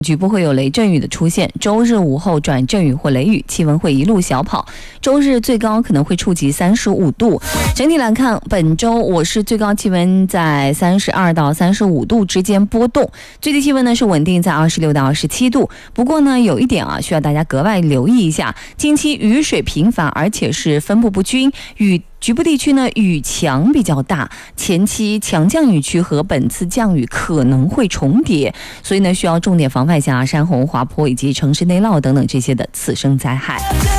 局部会有雷阵雨的出现，周日午后转阵雨或雷雨，气温会一路小跑。周日最高可能会触及35度。整体来看，本周我市最高气温在32到35度之间波动，最低气温呢是稳定在26到27度。不过呢，有一点啊，需要大家格外留意一下，近期雨水频繁，而且是分布不均，局部地区呢雨强比较大，前期强降雨区和本次降雨可能会重叠，所以呢需要重点防范一下山洪、滑坡以及城市内涝等等这些的次生灾害。